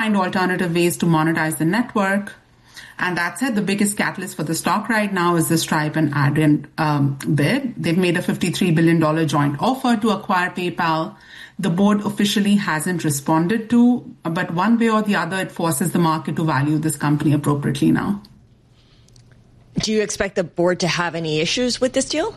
find alternative ways to monetize the network. And that said, the biggest catalyst for the stock right now is the Stripe and Adyen bid. They've made a $53 billion joint offer to acquire PayPal. The board officially hasn't responded to, but one way or the other, it forces the market to value this company appropriately now. Do you expect the board to have any issues with this deal?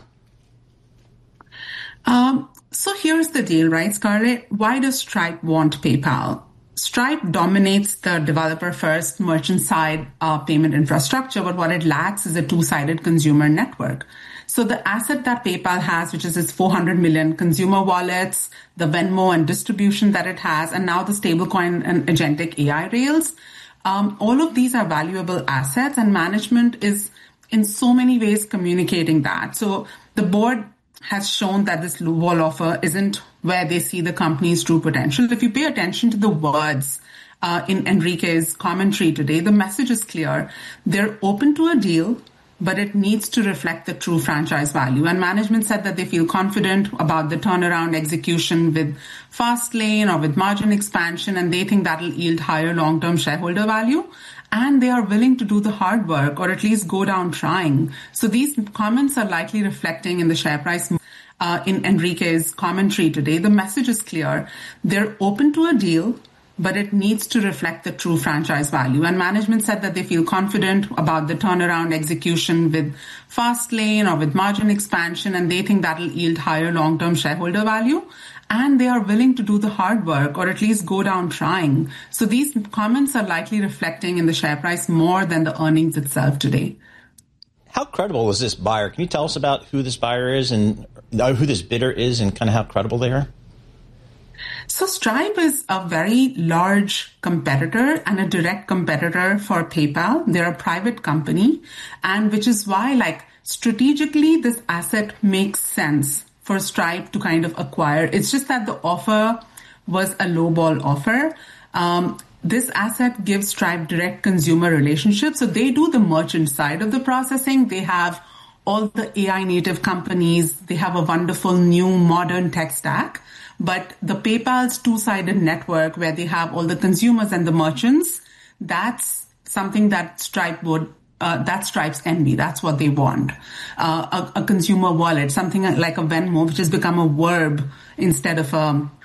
So here's the deal, right, Scarlett? Why does Stripe want PayPal? Stripe dominates the developer-first merchant-side payment infrastructure, but what it lacks is a two-sided consumer network. So the asset that PayPal has, which is its 400 million consumer wallets, the Venmo and distribution that it has, and now the stablecoin and agentic AI rails, all of these are valuable assets, and management is in so many ways communicating that. So the board has shown that this lowball offer isn't where they see the company's true potential. If you pay attention to the words in Enrique's commentary today, the message is clear. They're open to a deal, but it needs to reflect the true franchise value. And management said that they feel confident about the turnaround execution with Fastlane or with margin expansion, and they think that'll yield higher long-term shareholder value. And they are willing to do the hard work, or at least go down trying. So these comments are likely reflecting in the share price. In Enrique's commentary today, the message is clear. They're open to a deal, but it needs to reflect the true franchise value. And management said that they feel confident about the turnaround execution with Fastlane or with margin expansion, and they think that'll yield higher long-term shareholder value. And they are willing to do the hard work, or at least go down trying. So these comments are likely reflecting in the share price more than the earnings itself today. How credible is this buyer? Can you tell us about who this buyer is and who this bidder is and kind of how credible they are? So Stripe is a very large competitor and a direct competitor for PayPal. They're a private company, and which is why, strategically, this asset makes sense for Stripe to kind of acquire. It's just that the offer was a lowball offer. This asset gives Stripe direct consumer relationships. So they do the merchant side of the processing. They have all the AI native companies. They have a wonderful new modern tech stack. But the PayPal's two-sided network, where they have all the consumers and the merchants, that's something that Stripe would that's Stripe's envy. That's what they want. A consumer wallet, something like a Venmo, which has become a verb instead of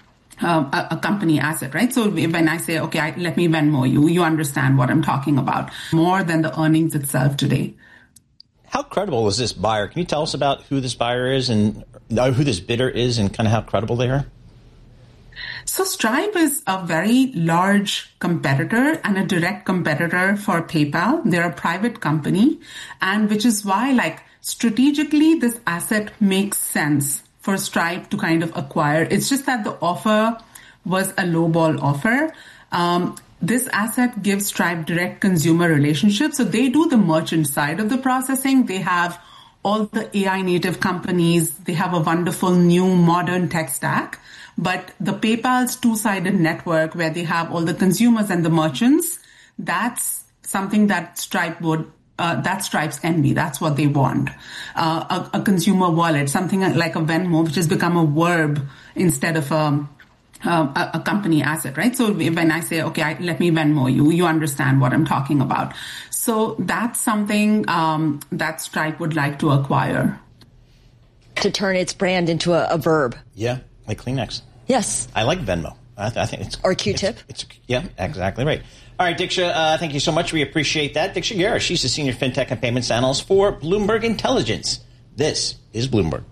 a company asset, right? So when I say, okay, let me Venmo you, you understand what I'm talking about more than the earnings itself today. How credible is this buyer? Can you tell us about who this buyer is and who this bidder is and kind of how credible they are? So Stripe is a very large competitor and a direct competitor for PayPal. They're a private company, and which is why, strategically, this asset makes sense for Stripe to kind of acquire. It's just that the offer was a lowball offer. This asset gives Stripe direct consumer relationships. So they do the merchant side of the processing. They have all the AI native companies. They have a wonderful new modern tech stack. But the PayPal's two-sided network, where they have all the consumers and the merchants, that's something that Stripe would that's Stripe's envy. That's what they want. A consumer wallet, something like a Venmo, which has become a verb instead of a company asset, right? So when I say, okay, let me Venmo you, you understand what I'm talking about. So that's something that Stripe would like to acquire. To turn its brand into a verb. Yeah, like Kleenex. Yes. I like Venmo. I think it's... Or Q-tip. Yeah, exactly right. All right, Diksha, thank you so much. We appreciate that. Diksha Gera, she's the Senior FinTech and Payments Analyst for Bloomberg Intelligence. This is Bloomberg.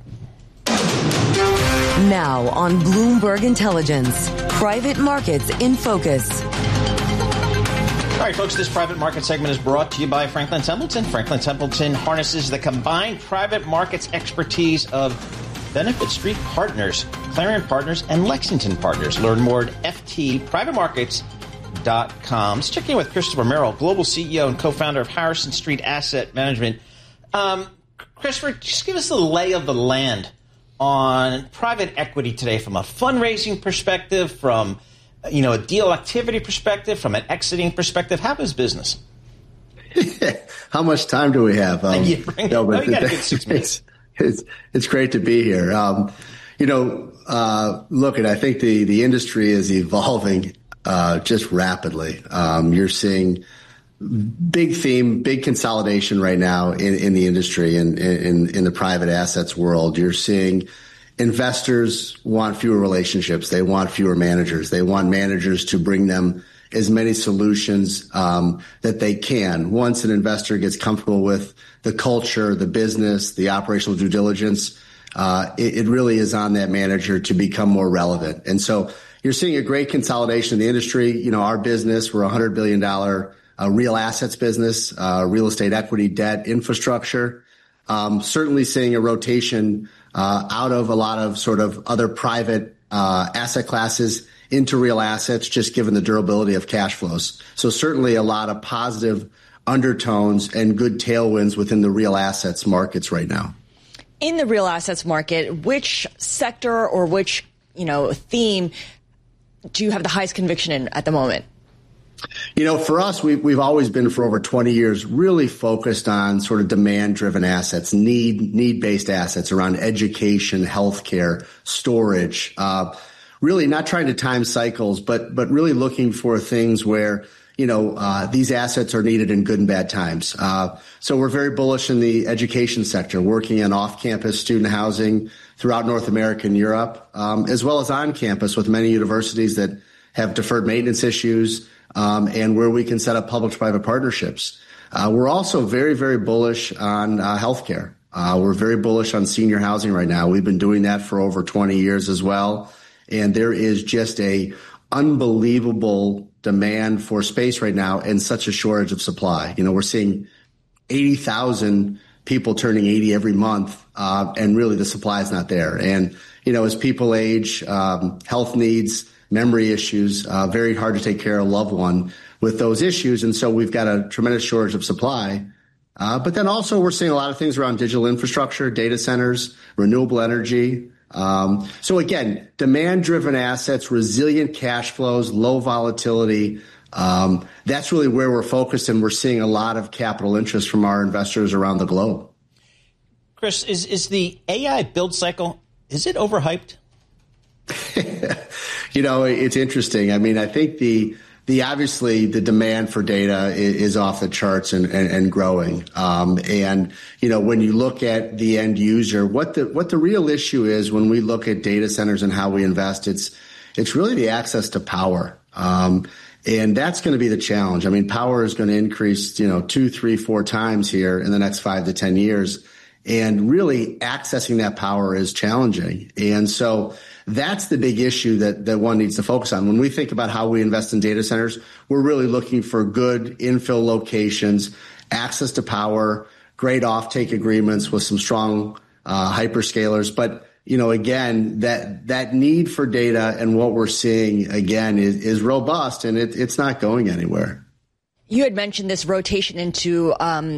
Now on Bloomberg Intelligence, private markets in focus. All right, folks, this private market segment is brought to you by Franklin Templeton. Franklin Templeton harnesses the combined private markets expertise of Benefit Street Partners, Clarion Partners, and Lexington Partners. Learn more at ftprivatemarkets.com. Let's check in with Christopher Merrill, Global CEO and co-founder of Harrison Street Asset Management. Christopher, just give us the lay of the land on private equity today from a fundraising perspective, from a deal activity perspective, from an exiting perspective. How is business? How much time do we have? You got a good 6 minutes. It's great to be here. Look, and I think the industry is evolving just rapidly. You're seeing big theme, big consolidation right now in the industry and in the private assets world. You're seeing investors want fewer relationships. They want fewer managers. They want managers to bring them as many solutions that they can. Once an investor gets comfortable with the culture, the business, the operational due diligence, it really is on that manager to become more relevant. And so you're seeing a great consolidation in the industry. You know, our business, we're a $100 billion real assets business, real estate equity, debt, infrastructure. Certainly seeing a rotation out of a lot of sort of other private asset classes into real assets, just given the durability of cash flows. So certainly a lot of positive undertones and good tailwinds within the real assets markets right now. In the real assets market, which sector or which, theme do you have the highest conviction in at the moment? For us, we've always been, for over 20 years, really focused on sort of demand-driven assets, need-based assets around education, healthcare, storage, really not trying to time cycles, but really looking for things where, these assets are needed in good and bad times. So we're very bullish in the education sector, working in off-campus student housing throughout North America and Europe, as well as on campus with many universities that have deferred maintenance issues, and where we can set up public-private partnerships. We're also very, very bullish on healthcare. We're very bullish on senior housing right now. We've been doing that for over 20 years as well. And there is just a unbelievable demand for space right now and such a shortage of supply. We're seeing 80,000 people turning 80 every month, and really the supply is not there. And, as people age, health needs, memory issues, very hard to take care of a loved one with those issues. And so we've got a tremendous shortage of supply. But then also we're seeing a lot of things around digital infrastructure, data centers, renewable energy. So again, demand-driven assets, resilient cash flows, low volatility. That's really where we're focused, and we're seeing a lot of capital interest from our investors around the globe. Chris, is the AI build cycle, is it overhyped? It's interesting. I mean, I think the obviously the demand for data is off the charts and growing. And when you look at the end user, what the real issue is when we look at data centers and how we invest, it's really the access to power. And that's going to be the challenge. I mean, power is going to increase, 2, 3, 4 times here in the next 5 to 10 years. And really accessing that power is challenging. And so that's the big issue that one needs to focus on. When we think about how we invest in data centers, we're really looking for good infill locations, access to power, great offtake agreements with some strong hyperscalers. But, again, that need for data and what we're seeing, again, is robust, and it's not going anywhere. You had mentioned this rotation into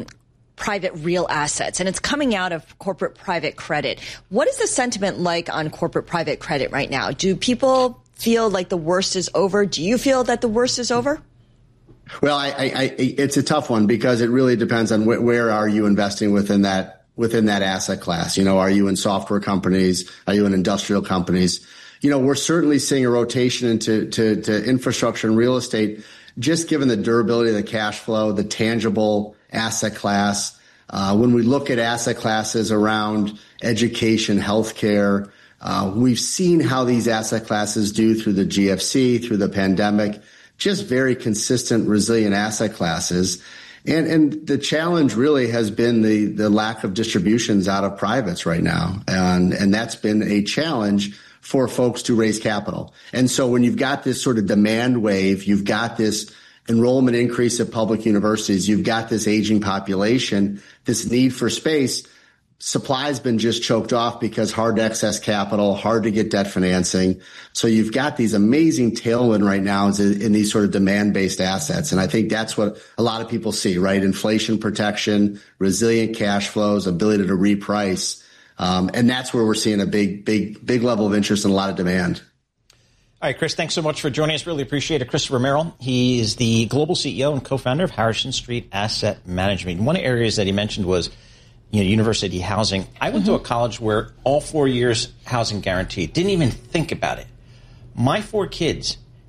private real assets, and it's coming out of corporate private credit. What is the sentiment like on corporate private credit right now? Do people feel like the worst is over? Do you feel that the worst is over? Well, it's a tough one because it really depends on where are you investing within that asset class. Are you in software companies? Are you in industrial companies? We're certainly seeing a rotation into infrastructure and real estate, just given the durability of the cash flow, the tangible asset class. When we look at asset classes around education, healthcare, we've seen how these asset classes do through the GFC, through the pandemic, just very consistent, resilient asset classes. And the challenge really has been the lack of distributions out of privates right now. And that's been a challenge for folks to raise capital. And so when you've got this sort of demand wave, you've got this enrollment increase at public universities, you've got this aging population, this need for space, supply has been just choked off because hard to access capital, hard to get debt financing. So you've got these amazing tailwind right now in these sort of demand-based assets. And I think that's what a lot of people see, right? Inflation protection, resilient cash flows, ability to reprice. And that's where we're seeing a big level of interest and a lot of demand. All right, Chris, thanks so much for joining us. Really appreciate it. Christopher Merrill, he is the global CEO and co-founder of Harrison Street Asset Management. One of the areas that he mentioned was university housing. I went to a college where all 4 years housing guaranteed. Didn't even think about it. My 4 kids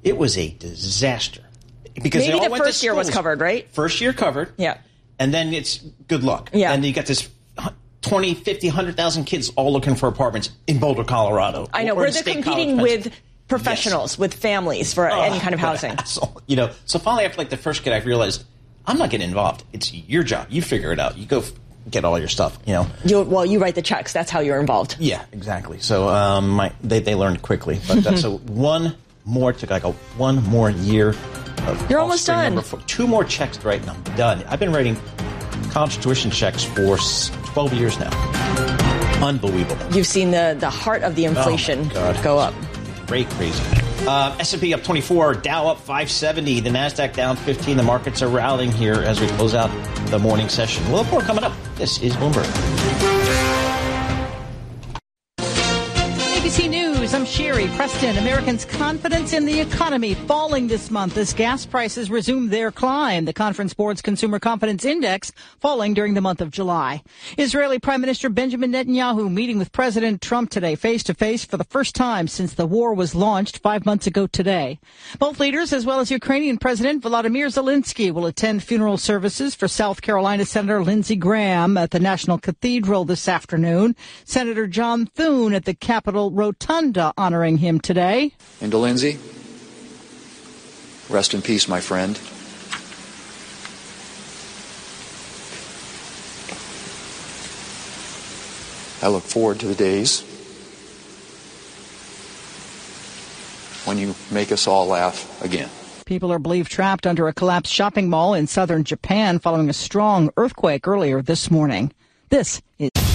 It was a disaster. Because maybe the first year was covered, right? First year covered. Yeah. And then it's good luck. Yeah. And you got this 20, 50, 100,000 kids all looking for apartments in Boulder, Colorado. I know, where they're competing with professionals, with families for any kind of housing. You know, so finally after like the first kid, I realized I'm not getting involved. It's your job. You figure it out. You go get all your stuff, you know. You write the checks. That's how you're involved. Yeah, exactly. So they learned quickly. But so one more year. You're almost done. 2 more checks to write and I'm done. I've been writing college tuition checks for 12 years now. Unbelievable. You've seen the heart of the inflation go up. Crazy. S&P up 24, Dow up 570, the NASDAQ down 15. The markets are rallying here as we close out the morning session. We'll have more coming up. This is Bloomberg. ABC News, I'm Sherry Preston. Americans' confidence in the economy falling this month as gas prices resume their climb. The Conference Board's Consumer Confidence Index falling during the month of July. Israeli Prime Minister Benjamin Netanyahu meeting with President Trump today face-to-face for the first time since the war was launched 5 months ago today. Both leaders, as well as Ukrainian President Volodymyr Zelensky, will attend funeral services for South Carolina Senator Lindsey Graham at the National Cathedral this afternoon. Senator John Thune at the Capitol Rotunda honoring him today. And to Lindsey, rest in peace, my friend. I look forward to the days when you make us all laugh again. People are believed trapped under a collapsed shopping mall in southern Japan following a strong earthquake earlier this morning. This is